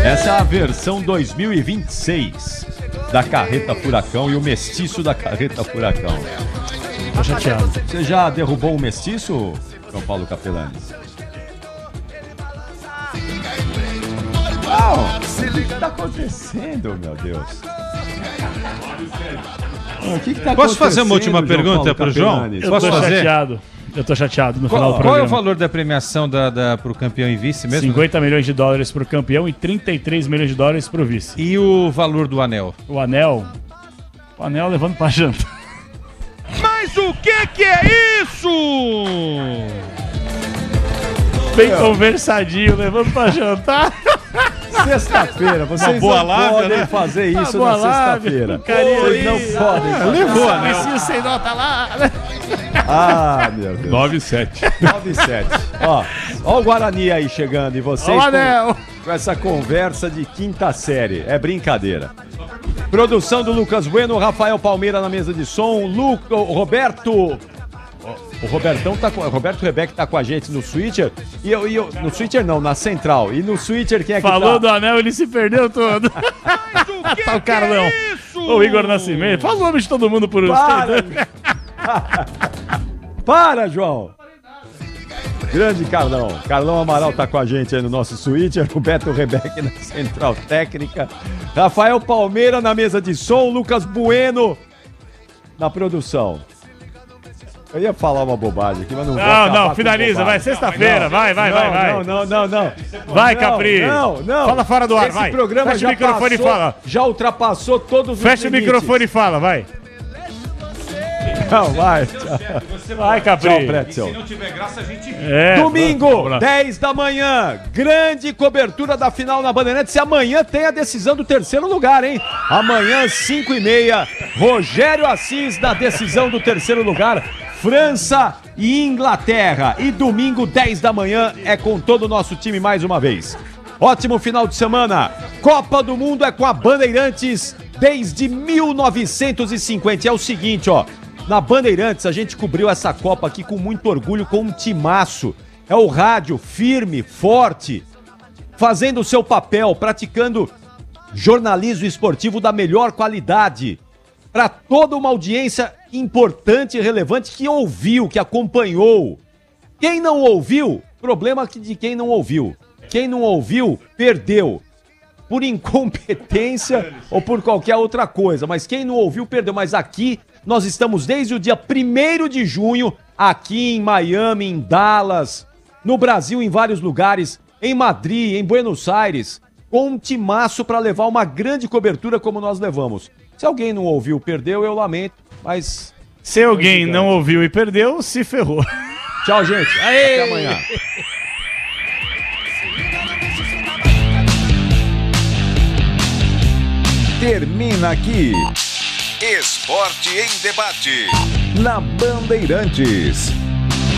Essa é a versão 2026 da Carreta Furacão e o mestiço da Carreta Furacão. Tô chateado. Você já derrubou o mestiço, João Paulo Capelani? O que tá acontecendo, meu Deus? O que tá Posso fazer uma última pergunta pro João? Posso fazer? Eu tô chateado no final do programa. Qual é o valor da premiação pro campeão e vice mesmo? 50 milhões de dólares pro campeão e 33 milhões de dólares pro vice. E o valor do anel? O anel levando pra janta. Mas o que é isso? Bem conversadinho, levando pra jantar. Sexta-feira, vocês não podem fazer isso na sexta-feira. Vocês não podem fazer. Levou, né? Preciso sem nota lá. Ah, meu Deus. 9,7. 9,7. Ó o Guarani aí chegando e vocês com essa conversa de quinta série. É brincadeira. Produção do Lucas Bueno, Rafael Palmeira na mesa de som, Roberto... O Roberto Rebeck tá com a gente no Switcher. E eu no Switcher não, na central. E no Switcher quem é que Falou tá? do anel, ele se perdeu todo. Tá o Carlão. O Igor Nascimento. Fala o nome de todo mundo por Para, João. Grande Carlão. Carlão Amaral tá com a gente aí no nosso Switcher. Roberto Rebeck na central técnica. Rafael Palmeira na mesa de som. Lucas Bueno na produção. Eu ia falar uma bobagem aqui, mas não vou. Não, finaliza, vai, sexta-feira, vai. Não. Vai, Capri. Não. Fala fora do ar, vai. Esse programa Fecha o microfone e fala. Já ultrapassou todos os Fecha o microfone e fala, vai. Não, vai. Vai, Capri. Tchau, Pretzel. Se não tiver graça, a gente... Domingo, 10 da manhã, grande cobertura da final na Bandeirantes. E amanhã tem a decisão do terceiro lugar, hein? Amanhã, 5h30, Rogério Assis da decisão do terceiro lugar. França e Inglaterra. E domingo, 10 da manhã, é com todo o nosso time mais uma vez. Ótimo final de semana. Copa do Mundo é com a Bandeirantes desde 1950. É o seguinte, ó. Na Bandeirantes, a gente cobriu essa Copa aqui com muito orgulho, com um timaço. É o rádio firme, forte, fazendo o seu papel, praticando jornalismo esportivo da melhor qualidade. Para toda uma audiência importante e relevante que ouviu, que acompanhou. Quem não ouviu, problema de quem não ouviu. Quem não ouviu, perdeu. Por incompetência ou por qualquer outra coisa. Mas quem não ouviu, perdeu. Mas aqui, nós estamos desde o dia 1º de junho, aqui em Miami, em Dallas, no Brasil, em vários lugares, em Madrid, em Buenos Aires, com um timaço para levar uma grande cobertura como nós levamos. Se alguém não ouviu, perdeu, eu lamento, mas... Se alguém não ouviu e perdeu, se ferrou. Tchau, gente. Até amanhã. Termina aqui Esporte em Debate na Bandeirantes.